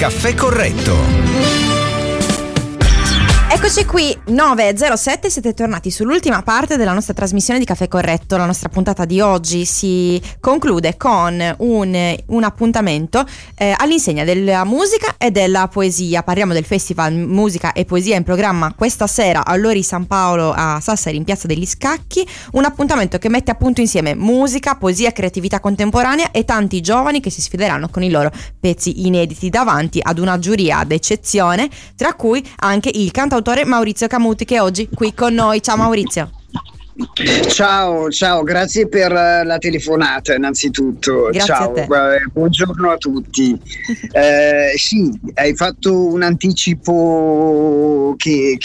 Caffè Corretto. Eccoci qui, 9.07, siete tornati sull'ultima parte della nostra trasmissione di Caffè Corretto. La nostra puntata di oggi si conclude con un appuntamento all'insegna della musica e della poesia. Parliamo del Festival Musica e Poesia in programma questa sera all'Ori San Paolo a Sassari in Piazza degli Scacchi. Un appuntamento che mette appunto insieme musica, poesia, creatività contemporanea e tanti giovani che si sfideranno con i loro pezzi inediti davanti ad una giuria d'eccezione, tra cui anche il cantautore Maurizio Camuti, che è oggi qui con noi. Ciao Maurizio. Ciao, grazie per la telefonata innanzitutto. Grazie ciao, a te. Buongiorno a tutti. Sì, hai fatto un anticipo che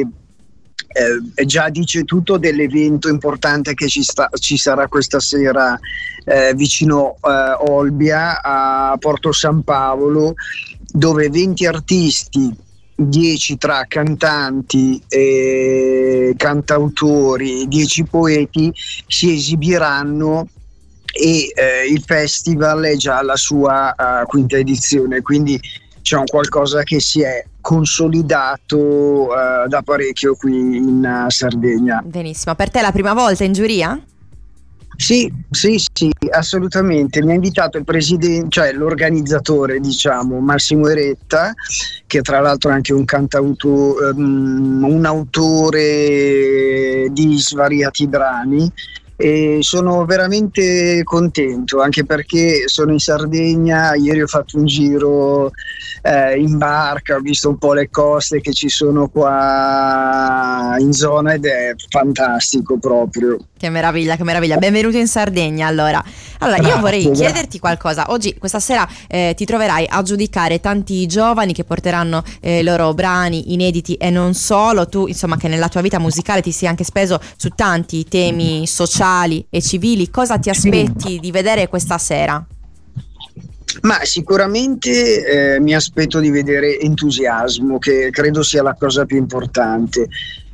già dice tutto dell'evento importante che ci sarà questa sera vicino Olbia a Porto San Paolo, dove 20 artisti, 10 tra cantanti e cantautori, 10 poeti si esibiranno e il festival è già alla sua quinta edizione, quindi c'è un qualcosa che si è consolidato da parecchio qui in Sardegna. Benissimo, per te è la prima volta in giuria? Sì, assolutamente. Mi ha invitato il presidente, cioè l'organizzatore, diciamo, Massimo Eretta, che tra l'altro è anche un cantautore, un autore di svariati brani, e sono veramente contento, anche perché sono in Sardegna. Ieri ho fatto un giro in barca, ho visto un po' le coste che ci sono qua in zona ed è fantastico proprio. Che meraviglia, benvenuto in Sardegna. Allora io vorrei chiederti qualcosa. Oggi, questa sera, ti troverai a giudicare tanti giovani che porteranno i loro brani inediti e non solo. Tu, insomma, che nella tua vita musicale ti sei anche speso su tanti temi sociali e civili. Cosa ti aspetti di vedere questa sera? Ma sicuramente mi aspetto di vedere entusiasmo, che credo sia la cosa più importante.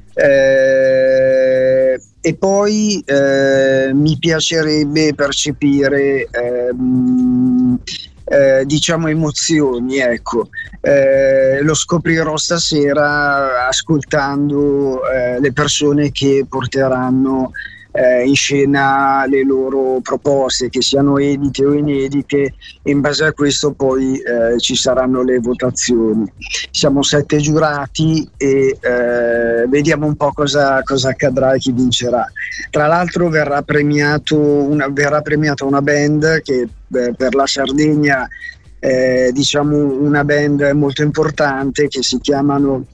E poi mi piacerebbe percepire diciamo emozioni, ecco. Lo scoprirò stasera ascoltando le persone che porteranno in scena le loro proposte, che siano edite o inedite, e in base a questo poi ci saranno le votazioni. Siamo 7 giurati e vediamo un po' cosa accadrà e chi vincerà. Tra l'altro verrà premiata una band che per la Sardegna diciamo una band molto importante, che si chiamano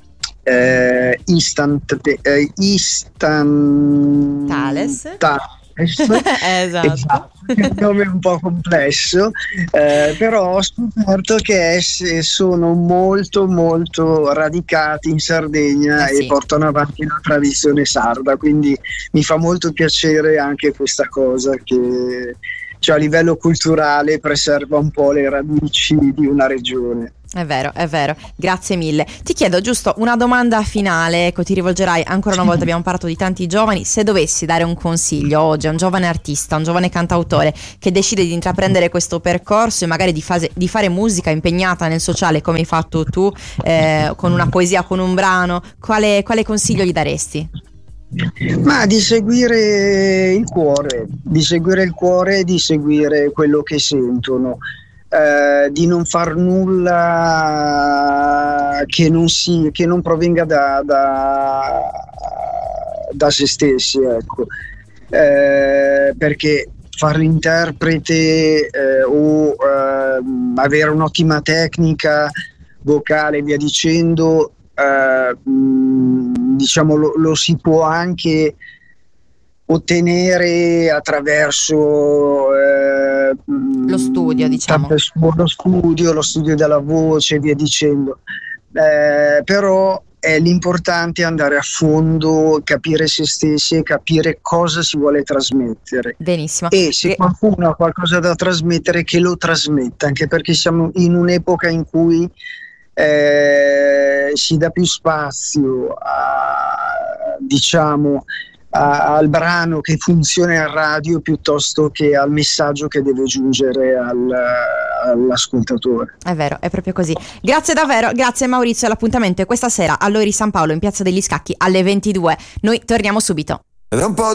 Tales. Esatto. Il nome è un po' complesso, però ho scoperto che sono molto molto radicati in Sardegna e portano avanti la tradizione sarda, quindi mi fa molto piacere anche questa cosa, che cioè a livello culturale preserva un po' le radici di una regione. È vero, grazie mille. Ti chiedo giusto una domanda finale, ecco, ti rivolgerai ancora una volta, abbiamo parlato di tanti giovani. Se dovessi dare un consiglio oggi a un giovane artista, un giovane cantautore che decide di intraprendere questo percorso e magari di fare musica impegnata nel sociale come hai fatto tu, con una poesia, con un brano, quale consiglio gli daresti? Ma di seguire il cuore, di seguire quello che sentono. Di non far nulla che non provenga da se stessi, ecco. Perché fare l'interprete o avere un'ottima tecnica vocale e via dicendo, diciamo lo si può anche ottenere attraverso lo studio, diciamo. Lo studio della voce e via dicendo, però è l'importante andare a fondo, capire se stessi e capire cosa si vuole trasmettere. Benissimo. E se qualcuno ha qualcosa da trasmettere, che lo trasmetta, anche perché siamo in un'epoca in cui si dà più spazio al brano che funziona in radio piuttosto che al messaggio che deve giungere all'ascoltatore. È vero, è proprio così. Grazie davvero, grazie Maurizio, l'appuntamento è questa sera all'Ori San Paolo in Piazza degli Scacchi alle 22. Noi torniamo subito. Ed è un po'